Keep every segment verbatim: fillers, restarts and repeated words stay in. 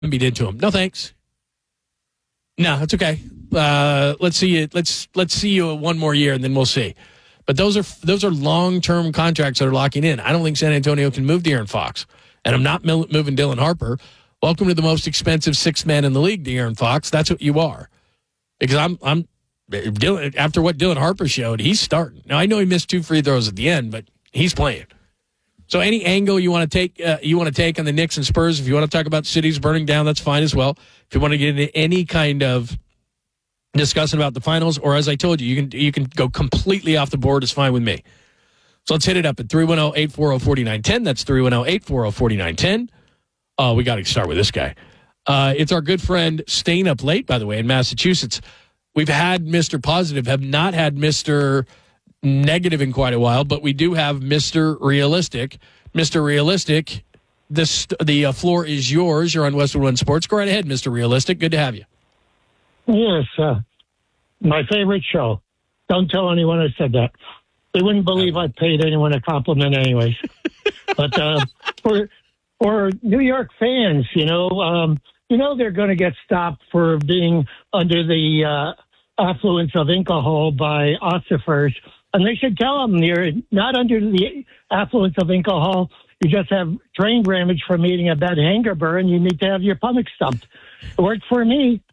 Embiid into him. No thanks. No, that's okay. Uh, let's see you. Let's let's see you one more year, and then we'll see. But those are those are long term contracts that are locking in. I don't think San Antonio can move De'Aaron Fox, and I'm not mil- moving Dylan Harper. Welcome to the most expensive sixth man in the league, De'Aaron Fox. That's what you are. Because I'm I'm Dylan, after what Dylan Harper showed, he's starting. Now I know he missed two free throws at the end, but he's playing. So any angle you want to take, uh, you want to take on the Knicks and Spurs, if you want to talk about cities burning down, that's fine as well. If you want to get into any kind of discussion about the finals, or as I told you, you can you can go completely off the board. It's fine with me. So let's hit it up at three one zero, eight four zero, four nine one zero. That's three one zero, eight four zero, four nine one zero. Oh, we got to start with this guy. Uh, it's our good friend staying up late, by the way, in Massachusetts. We've had Mister Positive, have not had Mister Negative in quite a while, but we do have Mister Realistic. Mister Realistic, this, the uh, floor is yours. You're on Westwood One Sports. Go right ahead, Mister Realistic. Good to have you. Yes, uh, my favorite show. Don't tell anyone I said that. They wouldn't believe I paid anyone a compliment anyways. But uh, for for New York fans, you know, um, you know they're going to get stopped for being under the uh, affluence of alcohol by ossifers. And they should tell them you're not under the affluence of alcohol. You just have brain damage from eating a bad hamburger, and you need to have your stomach stumped. It worked for me.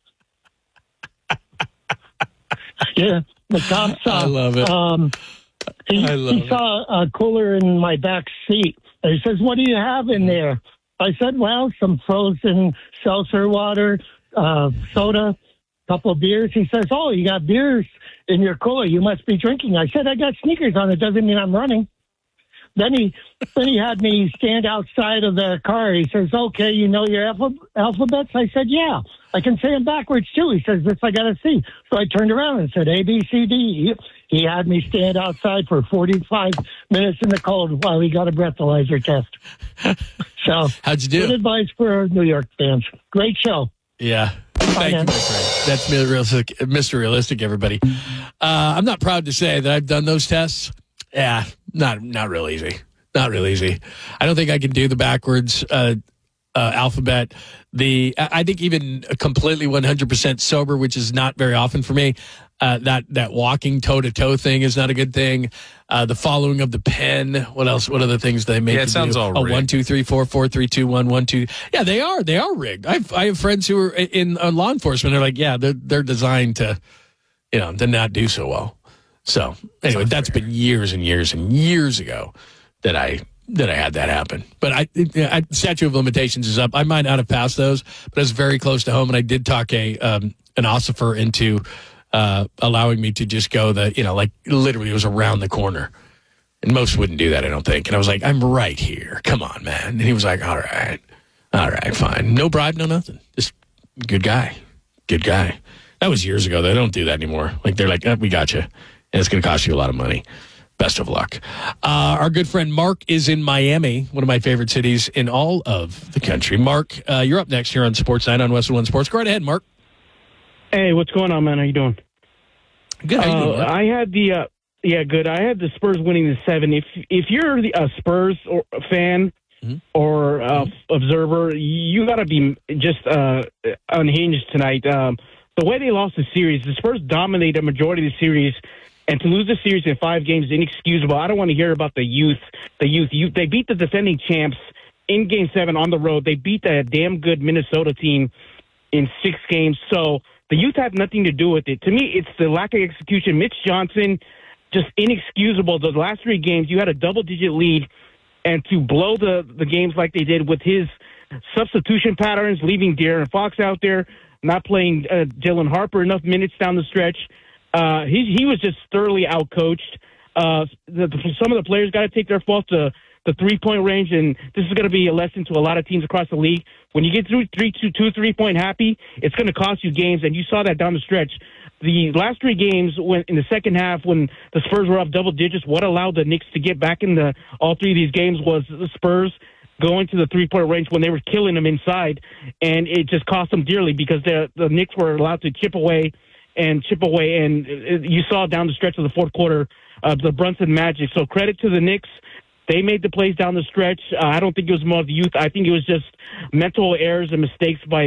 Yeah, the cop saw. I love it. Um, he I love he saw a cooler in my back seat. And he says, "What do you have in there?" I said, "Well, some frozen seltzer water, uh, soda, couple of beers." He says, "Oh, you got beers in your cooler. You must be drinking." I said, "I got sneakers on. It doesn't mean I'm running." Then he then he had me stand outside of the car. He says, "Okay, you know your alpha, alphabets?" I said, "Yeah, I can say them backwards too." He says, "This I got to see." So I turned around and said, A, B, C, D. He had me stand outside for forty-five minutes in the cold while he got a breathalyzer test. So how'd you do? Good advice for New York fans. Great show. Yeah. Thank you, my friend. That's Mister Realistic, Mister Realistic, everybody. Uh, I'm not proud to say that I've done those tests. Yeah, not not real easy. Not real easy. I don't think I can do the backwards uh, uh, alphabet. The I think even completely one hundred percent sober, which is not very often for me. Uh, that that walking toe to toe thing is not a good thing. Uh, the following of the pen. What else? What other things they make? Yeah, it sounds do? all oh, rigged. one, two, three, four, four, three, two, one, one, two. Yeah, they are. They are rigged. I've I have friends who are in uh, law enforcement. They're like, yeah, they're they're designed to, you know, to not do so well. So anyway, that's been years and years and years ago that I that I had that happen. But I, I statute of limitations is up. I might not have passed those, but it's very close to home, and I did talk a um, an ossifer into uh, allowing me to just go the, you know, like literally it was around the corner. And most wouldn't do that, I don't think. And I was like, I'm right here. Come on, man. And he was like, all right, all right, fine. No bribe, no nothing. Just good guy, good guy. That was years ago. They don't do that anymore. Like they're like, oh, we got you. And it's going to cost you a lot of money. Best of luck. Uh, our good friend Mark is in Miami, one of my favorite cities in all of the country. Mark, uh, you're up next here on Sports Night on Westwood One Sports. Go right ahead, Mark. Hey, what's going on, man? How you doing? Good. How you doing, Uh, Mark? I had the uh, yeah, good. I had the Spurs winning the seven. If if you're the- a Spurs or fan Mm-hmm. or uh, Mm-hmm. observer, you got to be just uh, unhinged tonight. Um, the way they lost the series, the Spurs dominated a majority of the series. And to lose the series in five games is inexcusable. I don't want to hear about the youth. The youth, youth. They beat the defending champs in Game Seven on the road. They beat that damn good Minnesota team in six games. So the youth have nothing to do with it. To me, it's the lack of execution. Mitch Johnson, just inexcusable. The last three games, you had a double-digit lead, and to blow the the games like they did with his substitution patterns, leaving De'Aaron Fox out there, not playing uh, Dylan Harper enough minutes down the stretch. Uh, he he was just thoroughly outcoached. Uh, the, the, some of the players got to take their fault to the three-point range, and this is going to be a lesson to a lot of teams across the league. When you get through three, two, two three-point happy, it's going to cost you games, and you saw that down the stretch. The last three games, when in the second half, when the Spurs were up double digits, what allowed the Knicks to get back in the all three of these games was the Spurs going to the three-point range when they were killing them inside, and it just cost them dearly because the the Knicks were allowed to chip away and chip away, and you saw down the stretch of the fourth quarter uh, the Brunson Magic. So credit to the Knicks. They made the plays down the stretch. Uh, I don't think it was more of the youth. I think it was just mental errors and mistakes by